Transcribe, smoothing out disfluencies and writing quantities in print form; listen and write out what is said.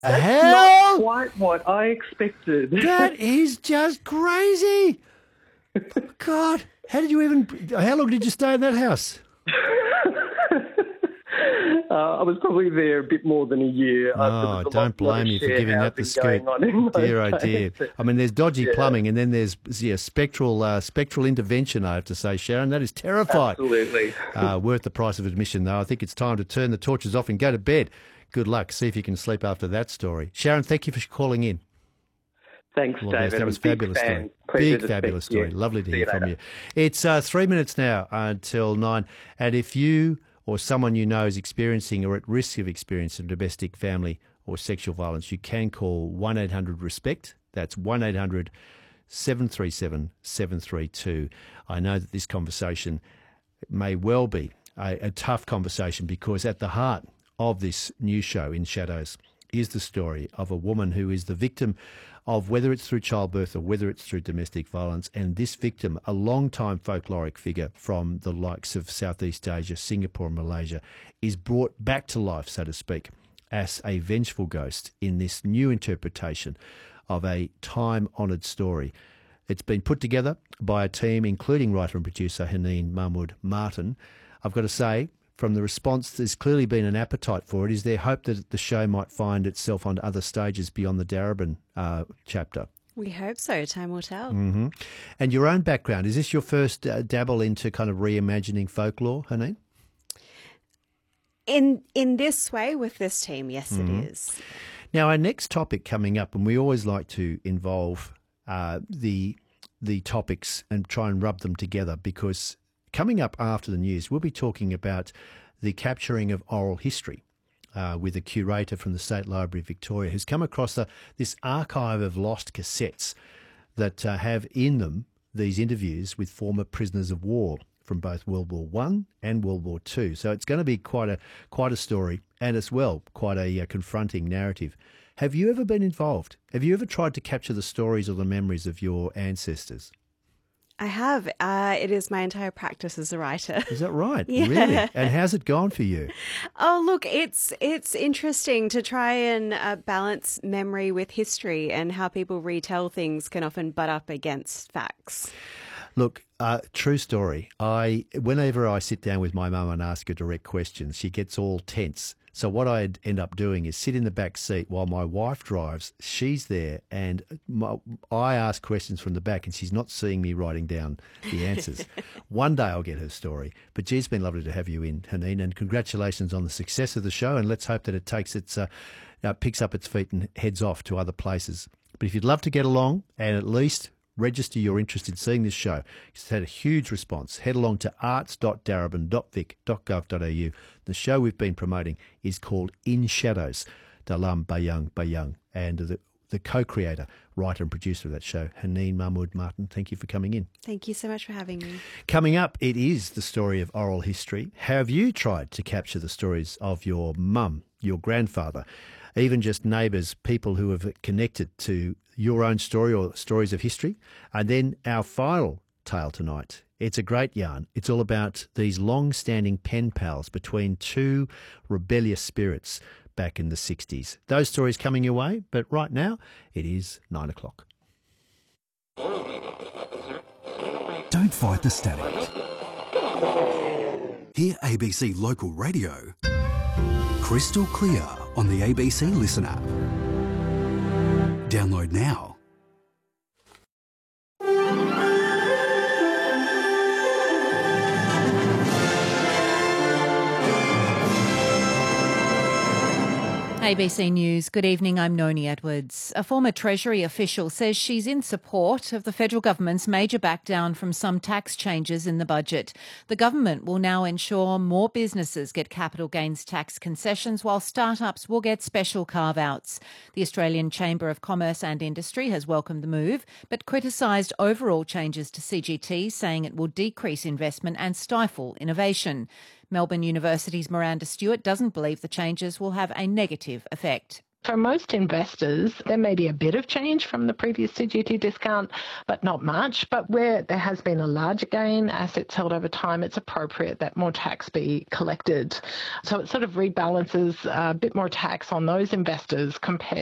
Not hell? quite what I expected. That is just crazy. God, how long did you stay in that house? I was probably there a bit more than a year. Oh, don't blame you for giving that the scoot. Dear, oh dear. I mean, there's dodgy plumbing, and then there's spectral intervention, I have to say, Sharon. That is terrifying. Absolutely. Worth the price of admission, though. I think it's time to turn the torches off and go to bed. Good luck. See if you can sleep after that story. Sharon, thank you for calling in. Thanks, David. That was a fabulous story. Big, fabulous story. Lovely to hear from you. It's 3 minutes now until 9. And if you or someone you know is experiencing or at risk of experiencing domestic, family or sexual violence, you can call 1-800-RESPECT. That's 1-800-737-732. I know that this conversation may well be a tough conversation because at the heart of this new show, In Shadows, is the story of a woman who is the victim of, whether it's through childbirth or whether it's through domestic violence, and this victim, a long-time folkloric figure from the likes of Southeast Asia, Singapore and Malaysia, is brought back to life, so to speak, as a vengeful ghost in this new interpretation of a time-honoured story. It's been put together by a team including writer and producer Haneen Mahmood Martin. I've got to say, from the response, there's clearly been an appetite for it. Is there hope that the show might find itself on other stages beyond the Darebin chapter? We hope so. Time will tell. Mm-hmm. And your own background, is this your first dabble into kind of reimagining folklore, Haneen? In this way, with this team, yes, it is. Now, our next topic coming up, and we always like to involve the topics and try and rub them together, because coming up after the news, we'll be talking about the capturing of oral history with a curator from the State Library of Victoria who's come across this archive of lost cassettes that have in them these interviews with former prisoners of war from both World War I and World War II. So it's going to be quite a story, and as well quite a confronting narrative. Have you ever been involved? Have you ever tried to capture the stories or the memories of your ancestors? I have. It is my entire practice as a writer. Is that right? Yeah. Really? And how's it gone for you? Oh, look, it's interesting to try and balance memory with history, and how people retell things can often butt up against facts. Look, true story. Whenever I sit down with my mum and ask her direct questions, she gets all tense. So what I end up doing is sit in the back seat while my wife drives. She's there, and I ask questions from the back, and she's not seeing me writing down the answers. One day I'll get her story. But gee, it's been lovely to have you in, Haneen, and congratulations on the success of the show. And let's hope that it picks up its feet and heads off to other places. But if you'd love to get along and at least register your interest in seeing this show, it's had a huge response. Head along to arts.darebin.vic.gov.au. The show we've been promoting is called In Shadows, Dalam Bayang Bayang, and the co-creator, writer and producer of that show, Haneen Mahmood Martin. Thank you for coming in. Thank you so much for having me. Coming up, it is the story of oral history. Have you tried to capture the stories of your mum, your grandfather, even just neighbours, people who have connected to your own story or stories of history? And then our final tale tonight, it's a great yarn. It's all about these long-standing pen pals between two rebellious spirits back in the 60s. Those stories coming your way, but right now it is 9 o'clock. Don't fight the static. Hear ABC Local Radio crystal clear on the ABC Listen app. Download now. ABC News. Good evening, I'm Noni Edwards. A former Treasury official says she's in support of the federal government's major backdown from some tax changes in the budget. The government will now ensure more businesses get capital gains tax concessions, while startups will get special carve-outs. The Australian Chamber of Commerce and Industry has welcomed the move, but criticised overall changes to CGT, saying it will decrease investment and stifle innovation. Melbourne University's Miranda Stewart doesn't believe the changes will have a negative effect. For most investors, there may be a bit of change from the previous CGT discount, but not much. But where there has been a larger gain, assets held over time, it's appropriate that more tax be collected. So it sort of rebalances a bit more tax on those investors compared